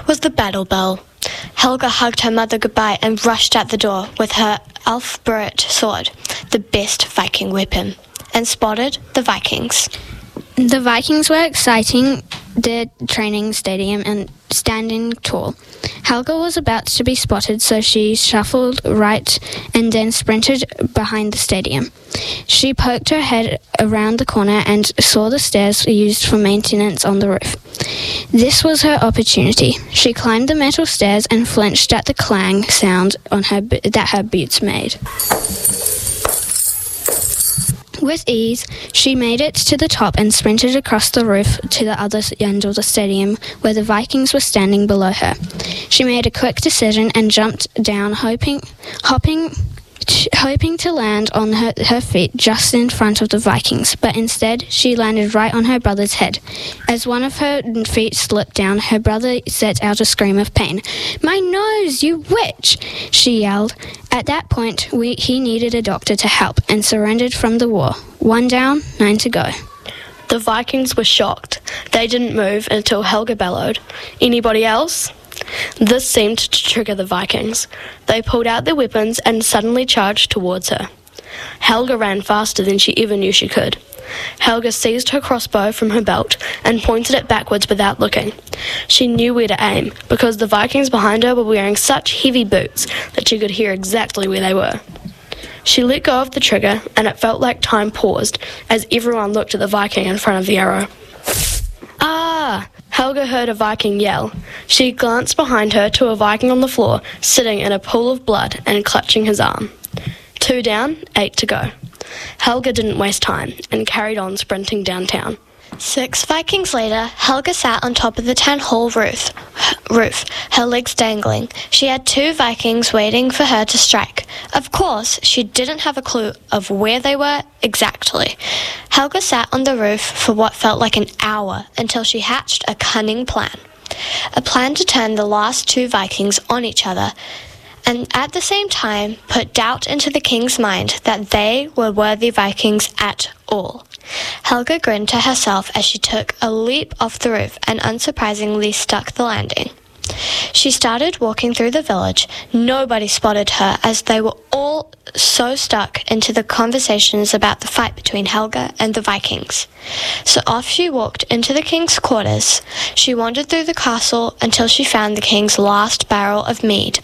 was the battle bell. Helga hugged her mother goodbye and rushed out the door with her Alfbert sword, the best Viking weapon, and spotted the Vikings. The Vikings were exciting their training stadium and standing tall. Helga was about to be spotted, so she shuffled right and then sprinted behind the stadium. She poked her head around the corner and saw the stairs used for maintenance on the roof. This was her opportunity. She climbed the metal stairs and flinched at the clang sound that her boots made. With ease, she made it to the top and sprinted across the roof to the other end of the stadium where the Vikings were standing below her. She made a quick decision and jumped down, hoping to land on her feet just in front of the Vikings, but instead she landed right on her brother's head. As one of her feet slipped down, her brother set out a scream of pain. "My nose, you witch!" she yelled. At that point, he needed a doctor to help and surrendered from the war. 1 down, 9 to go. The Vikings were shocked. They didn't move until Helga bellowed. "Anybody else?" This seemed to trigger the Vikings. They pulled out their weapons and suddenly charged towards her. Helga ran faster than she ever knew she could. Helga seized her crossbow from her belt and pointed it backwards without looking. She knew where to aim, because the Vikings behind her were wearing such heavy boots that she could hear exactly where they were. She let go of the trigger, and it felt like time paused as everyone looked at the Viking in front of the arrow. "Ah!" Helga heard a Viking yell. She glanced behind her to a Viking on the floor, sitting in a pool of blood and clutching his arm. 2 down, 8 to go. Helga didn't waste time and carried on sprinting downtown. 6 Vikings later, Helga sat on top of the town hall roof, her legs dangling. She had 2 Vikings waiting for her to strike. Of course, she didn't have a clue of where they were exactly. Helga sat on the roof for what felt like an hour until she hatched a cunning plan. A plan to turn the last 2 Vikings on each other and at the same time put doubt into the king's mind that they were worthy Vikings at all. Helga grinned to herself as she took a leap off the roof and unsurprisingly stuck the landing. She started walking through the village. Nobody spotted her as they were all so stuck into the conversations about the fight between Helga and the Vikings. So off she walked into the king's quarters. She wandered through the castle until she found the king's last barrel of mead.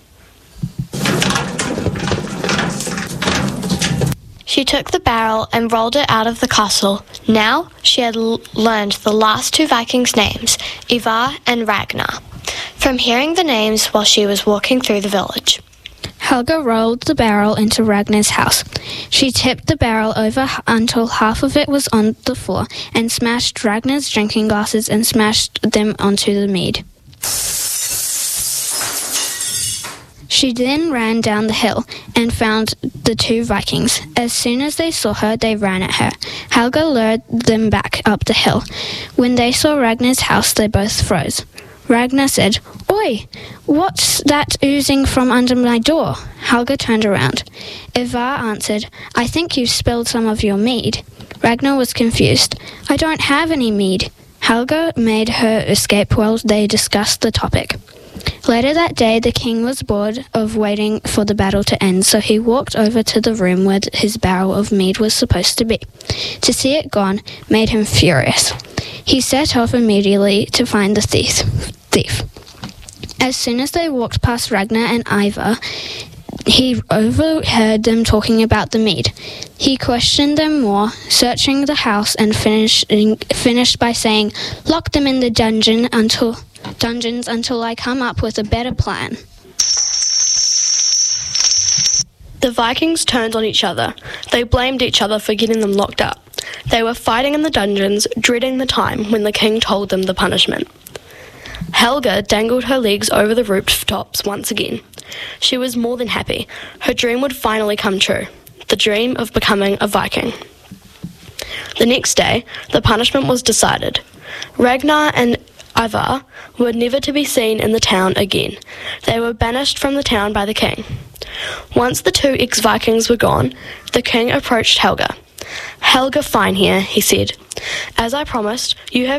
She took the barrel and rolled it out of the castle. Now she had learned the last 2 Vikings' names, Ivar and Ragnar, from hearing the names while she was walking through the village. Helga rolled the barrel into Ragnar's house. She tipped the barrel over until half of it was on the floor and smashed Ragnar's drinking glasses and smashed them onto the mead. She then ran down the hill and found the 2 Vikings. As soon as they saw her, they ran at her. Helga lured them back up the hill. When they saw Ragnar's house, they both froze. Ragnar said, "Oi, what's that oozing from under my door?" Helga turned around. Ivar answered, "I think you spilled some of your mead." Ragnar was confused. "I don't have any mead." Helga made her escape while they discussed the topic. Later that day, the king was bored of waiting for the battle to end, so he walked over to the room where his barrel of mead was supposed to be. To see it gone made him furious. He set off immediately to find the thief. As soon as they walked past Ragnar and Ivar, he overheard them talking about the mead. He questioned them more, searching the house, and finished by saying, "Lock them in the dungeons until I come up with a better plan." The Vikings turned on each other. They blamed each other for getting them locked up. They were fighting in the dungeons, dreading the time when the king told them the punishment. Helga dangled her legs over the rooftops once again. She was more than happy. Her dream would finally come true. The dream of becoming a Viking. The next day, the punishment was decided. Ragnar and Ivar were never to be seen in the town again. They were banished from the town by the king. Once the 2 ex-Vikings were gone, the king approached Helga. "Helga Fine here," he said. "As I promised, you have